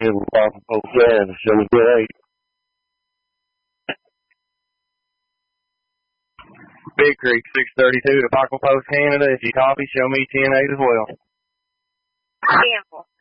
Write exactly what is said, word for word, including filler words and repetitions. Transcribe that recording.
Give them Buckle Post ten. Show me good eight. Big Creek six thirty-two to Buckle Post Canada. If you copy, show me ten eight as well. Cancel.